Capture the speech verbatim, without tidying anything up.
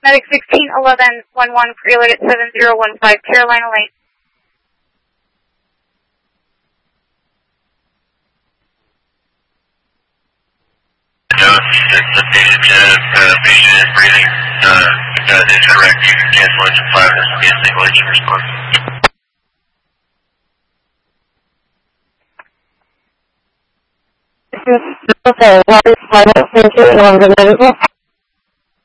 Medic sixteen eleven one one, preload at seven zero one five, Carolina Lane. No, it's the patient, uh, patient is breathing, uh, uh, incorrect, cancel engine five, this will be a single engine response. This is okay, what is flight at Saint Medical?